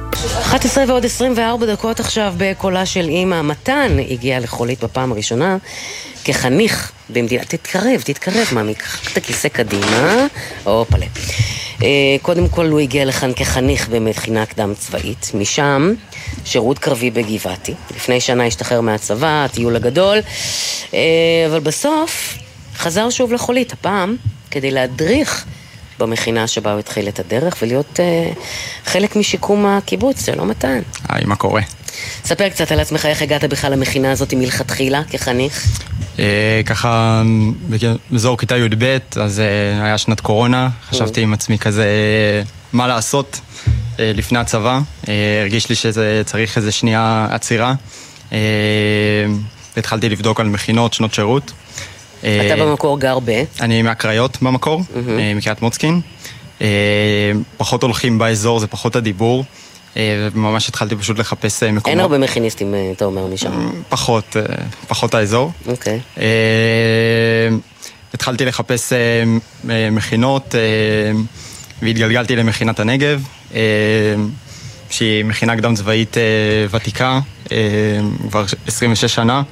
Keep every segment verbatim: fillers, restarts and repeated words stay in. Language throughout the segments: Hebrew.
אחת עשרה ועוד עשרים וארבע דקות עכשיו בקולה של אמא. מתן הגיע לחולית בפעם הראשונה כחניך במדינה. תתקרב, תתקרב, מאמי, קח את הכיסא קדימה. או פלה. קודם כל הוא הגיע לכאן כחניך במכינה קדם צבאית, משם שירות קרבי בגבעתי. לפני שנה השתחרר מהצבא, טיול הגדול, אבל בסוף חזר שוב לחולית, הפעם כדי להדריך במכינה שבה הוא התחיל את הדרך ולהיות uh, חלק משיקום הקיבוץ, זה לא מתן. היי, מה קורה? ספר קצת על עצמך, איך הגעת בכלל למכינה הזאת מלכתחילה כחניך? אה, ככה, באזור כיתה י' ב', אז אה, היה שנת קורונה, חשבתי עם עצמי כזה מה לעשות אה, לפני הצבא, אה, הרגיש לי שזה צריך איזה שנייה עצירה, אה, התחלתי לבדוק על מכינות, שנות שירות. אתה במקור גר ב? אני מהקריות במקור, מקריית מוצקין. פחות הולכים באזור, זה פחות הדיבור. וממש התחלתי פשוט לחפש מקומות. אין הרבה מכיניסטים, אתה אומר, משם? פחות, פחות האזור. אוקיי. התחלתי לחפש מכינות, והתגלגלתי למכינת הנגב, שהיא מכינה קדם צבאית ותיקה, כבר עשרים ושש שנה.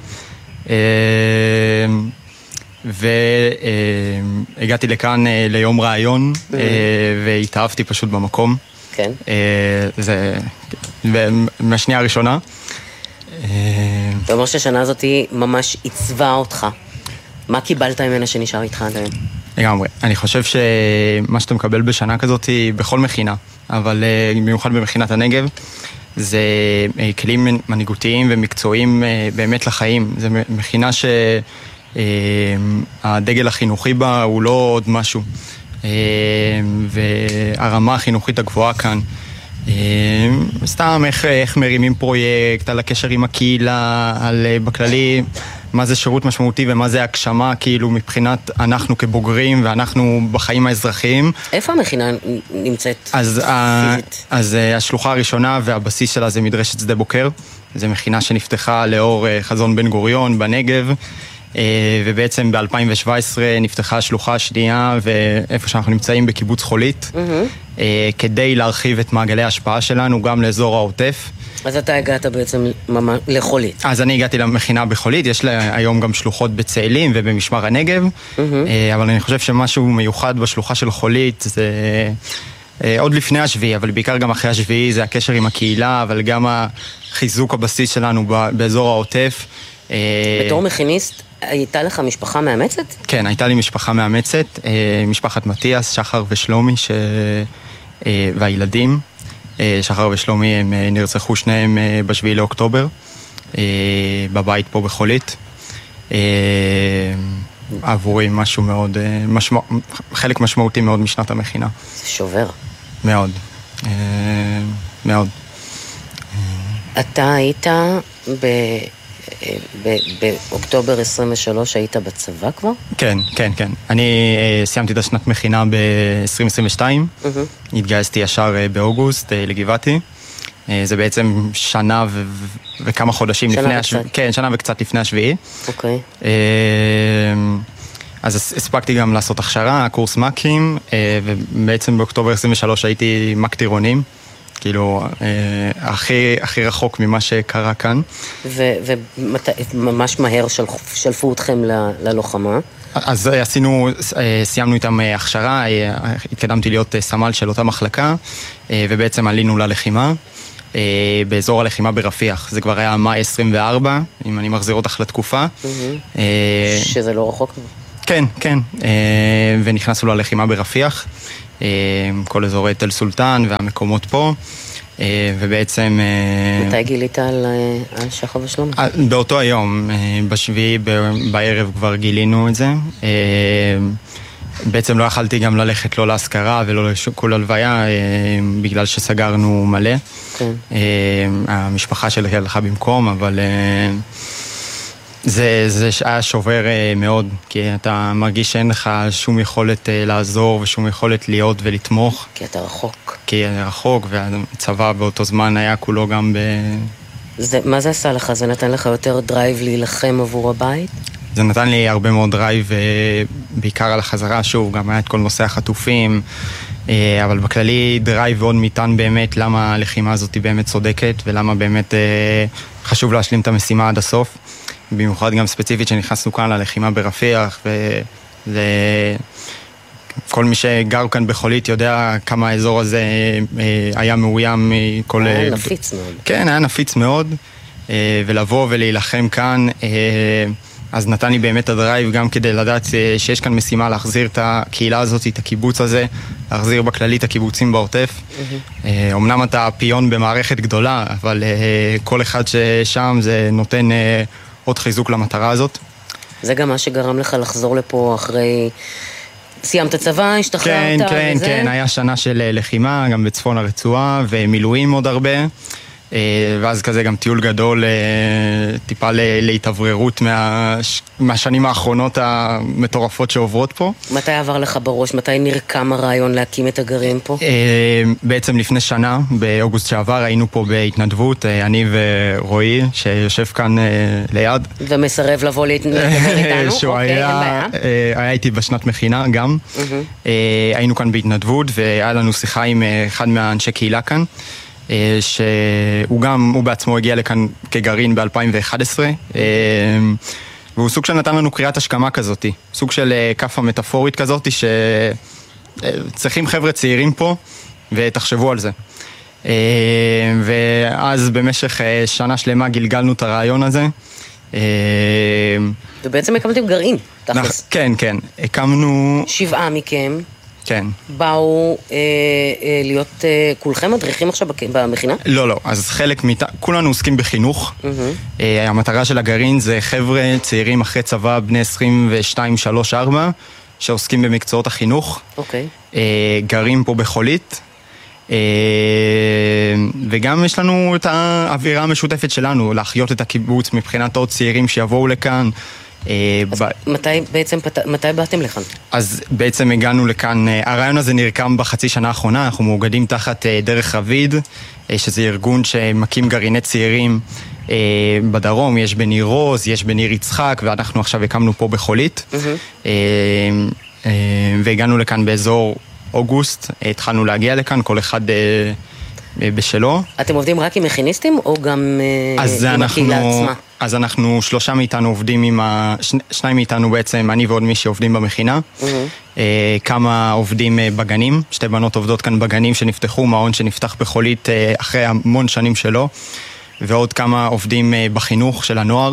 והגעתי לכאן ליום רעיון והתאהבתי פשוט במקום. כן. זה מהשנייה הראשונה. אתה אומר שהשנה הזאת ממש עיצבה אותך. מה קיבלת ממנה שנשאר איתך עד היום? לגמרי. אני חושב שמה שאתה מקבל בשנה כזאת היא בכל מכינה, אבל במיוחד במכינת הנגב, זה כלים מנהיגותיים ומקצועיים באמת לחיים. זה מכינה ש... הדגל החינוכי בה הוא לא עוד משהו, והרמה החינוכית הגבוהה כאן, סתם איך, איך מרימים פרויקט על הקשר עם הקהילה, על בכללי מה זה שירות משמעותי ומה זה הגשמה, כאילו מבחינת אנחנו כבוגרים ואנחנו בחיים האזרחיים. איפה המכינה נמצאת אז, פיזית? אז השלוחה הראשונה והבסיס שלה זה מדרשת שדה בוקר, זה מכינה שנפתחה לאור חזון בן גוריון בנגב, ובעצם ב-אלפיים שבע עשרה נפתחה השלוחה השנייה, ואיפה שאנחנו נמצאים בקיבוץ חולית, mm-hmm. כדי להרחיב את מעגלי ההשפעה שלנו גם לאזור העוטף. אז אתה הגעת בעצם לחולית. אז אני הגעתי למכינה בחולית, יש לה היום גם שלוחות בצאלים ובמשמר הנגב, mm-hmm. אבל אני חושב שמשהו מיוחד בשלוחה של חולית זה עוד לפני השביעי, אבל בעיקר גם אחרי השביעי, זה הקשר עם הקהילה, אבל גם החיזוק הבסיס שלנו באזור העוטף. בתור מכיניסט, הייתה לך משפחה מאמצת? כן, הייתה לי משפחה מאמצת, משפחת מתיאס, שחר ושלומי ש... והילדים. שחר ושלומי הם נרצחו שניהם בשביעי לאוקטובר, בבית פה בחולית. עבורי משהו מאוד, משמע... חלק משמעותי מאוד משנת המכינה. זה שובר. מאוד, מאוד. אתה היית ב... באוקטובר עשרים ושלוש היית בצבא כבר? כן, כן, כן. אני סיימתי את השנת מכינה ב-עשרים עשרים ושתיים, התגייסתי ישר באוגוסט לגבעתי. זה בעצם שנה וכמה חודשים לפני השביעי. כן, שנה וקצת לפני השביעי. אוקיי. אז הספקתי גם לעשות הכשרה, קורס מקים, ובעצם באוקטובר עשרים ושלוש הייתי מק טירונים. כאילו, הכי, הכי רחוק ממה שקרה כאן. וממש מהר שלפו אתכם ללוחמה? אז עשינו, סיימנו איתם הכשרה, התקדמתי להיות סמל של אותה מחלקה, ובעצם עלינו ללחימה, באזור הלחימה ברפיח. זה כבר היה מאי עשרים וארבע, אם אני מחזיר אותך לתקופה. שזה לא רחוק? כן, כן. ונכנסנו ללחימה ברפיח. כל אזורי תל סולטן והמקומות פה, ובעצם... מתי גילית על שחר ושלומי? באותו היום, בשביעי בערב כבר גילינו את זה. בעצם לא יכלתי גם ללכת לא להשכרה ולא לכל הלוויה, בגלל שסגרנו מלא. כן. המשפחה שלי הלכה במקום, אבל... זה, זה היה שובר מאוד, כי אתה מרגיש שאין לך שום יכולת לעזור ושום יכולת להיות ולתמוך. כי אתה רחוק. כי אתה רחוק, והצבא באותו זמן היה כולו גם ב... זה, מה זה עשה לך? זה נתן לך יותר דרייב להילחם עבור הבית? זה נתן לי הרבה מאוד דרייב, בעיקר על החזרה, שוב, גם היה את כל נושא החטופים, אבל בכללי דרייב ועוד מטען באמת למה הלחימה הזאת היא באמת צודקת, ולמה באמת חשוב להשלים את המשימה עד הסוף. במיוחד גם ספציפית שנכנסנו כאן ללחימה ברפיח, וזה... כל מי שגר כאן בחולית יודע כמה האזור הזה היה מאוים מכל... היה נפיץ מאוד. כן, היה נפיץ מאוד, ולבוא ולהילחם כאן, אז נתן לי באמת הדרייב גם כדי לדעת שיש כאן משימה להחזיר את הקהילה הזאת, את הקיבוץ הזה, להחזיר בכללי את הקיבוצים בעוטף. אמנם אתה פיון במערכת גדולה, אבל כל אחד ששם זה נותן עוד חיזוק למטרה הזאת. זה גם מה שגרם לך לחזור לפה אחרי... סיימת צבא, השתחררת כן, כן, וזה? כן, היה שנה של לחימה, גם בצפון הרצועה, ומילואים עוד הרבה, ואז כזה גם טיול גדול, טיפה להתעבררות מהש... מהשנים האחרונות המטורפות שעוברות פה. מתי עבר לך בראש? מתי נרקם הרעיון להקים את הגרעין פה? בעצם לפני שנה, באוגוסט שעבר, היינו פה בהתנדבות, אני ורועי, שיושב כאן ליד. ומסרב לבוא להתנדבר איתנו? שהוא אוקיי, היה, היה איתי בשנת מכינה גם. היינו כאן בהתנדבות, והיה לנו שיחה עם אחד מהאנשי קהילה כאן. שהוא גם, הוא בעצמו הגיע לכאן כגרעין ב-אלפיים ואחת עשרה, והוא סוג שנתן לנו קריאת השכמה כזאת, סוג של כפה מטאפורית כזאת, שצריכים חבר'ה צעירים פה, ותחשבו על זה. ואז במשך שנה שלמה גלגלנו את הרעיון הזה. ובעצם הקמתם גרעין, תכלס. כן, כן, הקמנו... שבעה מכם. כן. באו אה, אה, להיות אה, כולכם מדריכים עכשיו במכינה? לא, לא. אז חלק, מת... כולנו עוסקים בחינוך. Mm-hmm. אה, המטרה של הגרעין זה חבר'ה צעירים אחרי צבא, בני עשרים ושתיים, שלוש, ארבע, שעוסקים במקצועות החינוך. אוקיי. אה, גרים פה בחולית. אה, וגם יש לנו את האווירה המשותפת שלנו, להחיות את הקיבוץ מבחינת עוד צעירים שיבואו לכאן. אז מתי בעצם, מתי באתם לכאן? אז בעצם הגענו לכאן, הרעיון הזה נרקם בחצי שנה האחרונה, אנחנו מאוגדים תחת דרך רביד, שזה ארגון שמקים גרעיני צעירים בדרום, יש בניר עוז, יש בניר יצחק, ואנחנו עכשיו הקמנו פה בחולית, והגענו לכאן באזור אוגוסט, התחלנו להגיע לכאן, כל אחד בשלו. אתם עובדים רק עם מכיניסטים או גם עם הקהילה עצמה? אז אנחנו, שלושה מאיתנו עובדים עם ה... שניים מאיתנו בעצם, אני ועוד מי שעובדים במכינה. Mm-hmm. כמה עובדים בגנים, שתי בנות עובדות כאן בגנים שנפתחו, מעון שנפתח בחולית אחרי המון שנים שלו, ועוד כמה עובדים בחינוך של הנוער.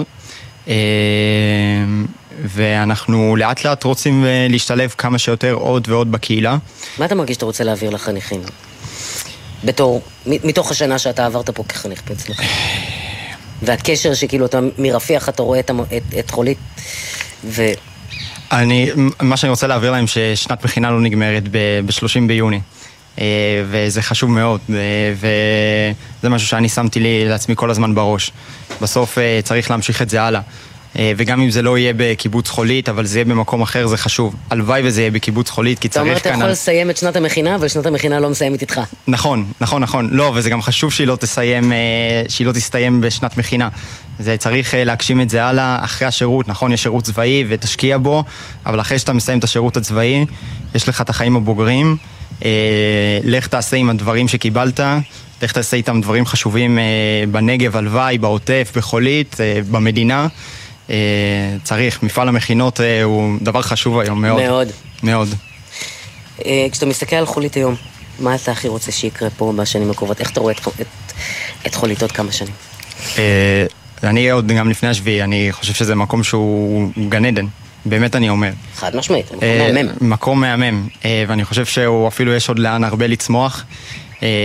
ואנחנו לאט לאט רוצים להשתלב כמה שיותר עוד ועוד בקהילה. מה אתה מרגיש שאתה רוצה להעביר לחניכים? בתור, מתוך השנה שאתה עברת פה כחניך אצלך. והקשר שכאילו אתה מרפיח, אתה רואה את, את, את חולית ו... אני, מה שאני רוצה להעביר להם ששנת מכינה לא נגמרת ב-שלושים ביוני, וזה חשוב מאוד, וזה משהו שאני שמתי לי לעצמי כל הזמן בראש. בסוף צריך להמשיך את זה הלאה. וגם אם זה לא יהיה בקיבוץ חולית, אבל זה יהיה במקום אחר, זה חשוב. הלוואי וזה יהיה בקיבוץ חולית, כי צריך כאן... אתה אומר, אתה יכול לסיים את שנת המכינה, אבל שנת המכינה לא מסיימת איתך. נכון, נכון, נכון. לא, וזה גם חשוב שהיא לא תסיים, שהיא לא תסתיים בשנת מכינה. זה צריך להגשים את זה הלאה אחרי השירות. נכון, יש שירות צבאי ותשקיע בו, אבל אחרי שאתה מסיים את השירות הצבאי, יש לך את החיים הבוגרים. לך תעשה עם הדברים שקיבלת, לך תעשה איתם דברים חשובים בנגב, הלוואי, בעוטף, בחולית, במדינה. צריך, מפעל המכינות הוא דבר חשוב היום מאוד. מאוד. מאוד. כשאתה מסתכל על חולית היום, מה אתה הכי רוצה שיקרה פה בשנים הקרובות? איך אתה רואה את, את, את חולית עוד כמה שנים? אני עוד גם לפני השביעי, אני חושב שזה מקום שהוא גן עדן. באמת אני אומר. חד משמעית, מקום מהמם. מקום מהמם, ואני חושב שהוא אפילו יש עוד לאן הרבה לצמוח.